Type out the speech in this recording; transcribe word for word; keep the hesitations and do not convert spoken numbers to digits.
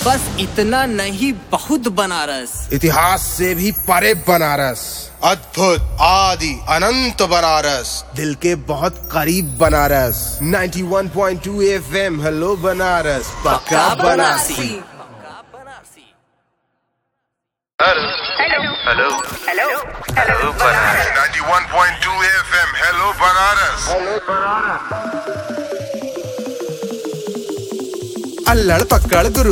बस इतना नहीं, बहुत बनारस। इतिहास से भी परे बनारस, अद्भुत आदि अनंत बनारस, दिल के बहुत करीब बनारस। नाइंटी वन point two FM, hello Banaras, पक्का Banarasi. Hello hello hello hello Banaras. Ninety वन point two FM, hello Banaras. अल्लड़ पकड़ गुरु